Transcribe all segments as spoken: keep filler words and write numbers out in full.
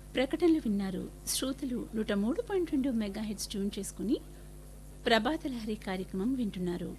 ప్రకటనలు విన్నారు. శ్రోతలు నూట మూడు పాయింట్ రెండు మెగా హెడ్స్ ట్యూన్ చేసుకుని ప్రభాత లహరి కార్యక్రమం వింటున్నారు.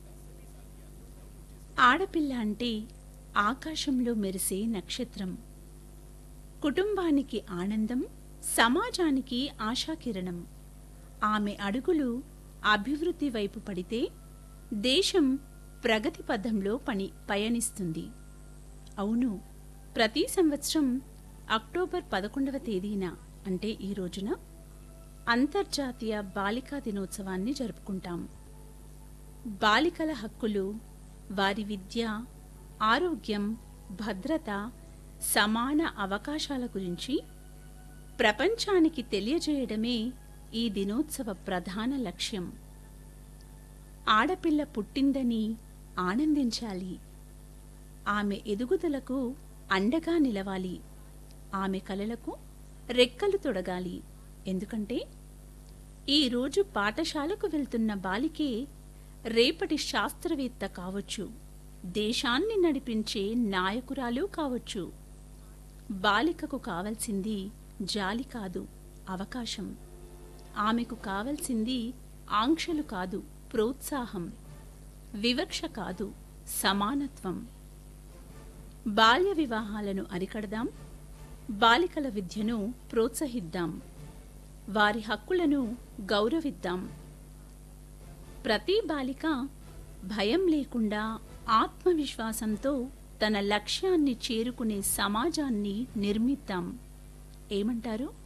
ఆడపిల్ల అంటే ఆకాశంలో మెరిసే నక్షత్రం, కుటుంబానికి ఆనందం, సమాజానికి ఆశాకిరణం. ఆమె అడుగులు అభివృద్ధి వైపు పడితే దేశం ప్రగతి పథంలో పని పయనిస్తుంది. అవును, ప్రతి సంవత్సరం అక్టోబర్ పదకొండవ తేదీన అంటే ఈ రోజున అంతర్జాతీయ బాలికా దినోత్సవాన్ని జరుపుకుంటాం. బాలికల హక్కులు, వారి విద్య, ఆరోగ్యం, భద్రత, సమాన అవకాశాల గురించి ప్రపంచానికి తెలియజేయడమే ఈ దినోత్సవ ప్రధాన లక్ష్యం. ఆడపిల్ల పుట్టిందని ఆనందించాలి. ఆమె ఎదుగుదలకు అండగా నిలవాలి. ఆమె కలలకు రెక్కలు తొడగాలి. ఎందుకంటే ఈరోజు పాఠశాలకు వెళ్తున్న బాలికే రేపటి శాస్త్రవేత్త కావచ్చు, దేశాన్ని నడిపించే నాయకురాలు కావచ్చు. బాలికకు కావలసింది జాలి కాదు, అవకాశం. ఆమెకు కావలసింది ఆంక్షలు కాదు, ప్రోత్సాహం. వివక్ష కాదు, సమానత్వం. బాల్య వివాహాలను అరికడదాం, బాలికల విద్యను ప్రోత్సహిద్దాం, వారి హక్కులను గౌరవిద్దాం. ప్రతి బాలిక భయం లేకుండా ఆత్మవిశ్వాసంతో తన లక్ష్యాన్ని చేరుకునే సమాజాన్ని నిర్మిద్దాం. ఏమంటారు?